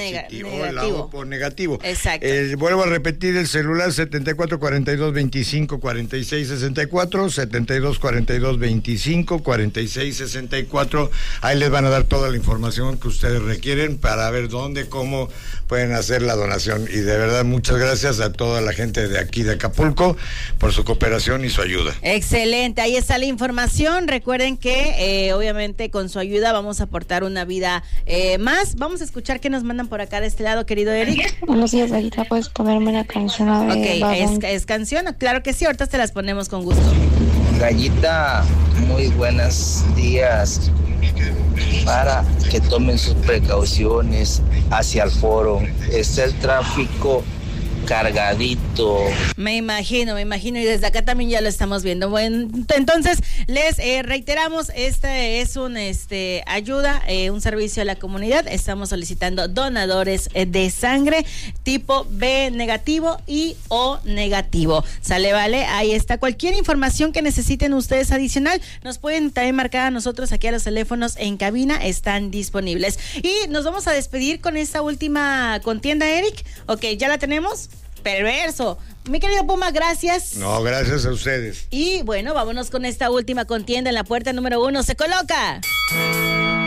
positivo, negativo. la O por negativo. Exacto. Vuelvo a repetir el celular 74 42 25 46 64, 72 42 25 46 64. Ahí les van a dar toda la información que ustedes requieren para ver dónde, cómo pueden hacer la donación. Y de verdad, muchas gracias a toda la gente de aquí de Acapulco por su cooperación y su ayuda. Excelente, ahí está la información. Recuerden que obviamente con su ayuda vamos a aportar una vida más. Vamos a escuchar qué nos mandan por acá de este lado, querido Eric. Buenos días, Gallita, ¿puedes ponerme una canción? Ok, es canción, claro que sí, ahorita te las ponemos con gusto. Gallita, muy buenos días. Para que tomen sus precauciones hacia el foro. Está el tráfico cargadito. Me imagino, y desde acá también ya lo estamos viendo. Bueno, entonces les reiteramos, este es un ayuda, un servicio a la comunidad. Estamos solicitando donadores de sangre tipo B negativo y O negativo. ¿Sale, vale? Ahí está. Cualquier información que necesiten ustedes adicional, nos pueden también marcar a nosotros aquí a los teléfonos en cabina, están disponibles. Y nos vamos a despedir con esta última contienda, Eric. Ok, ¿ya la tenemos? Perverso. Mi querido Puma, gracias. No, gracias a ustedes. Y bueno, vámonos con esta última contienda en la puerta número 1. Se coloca.